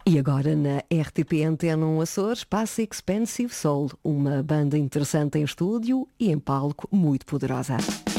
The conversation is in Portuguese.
E agora na RTP Antena 1 Açores passa Expensive Soul, uma banda interessante em estúdio e em palco muito poderosa.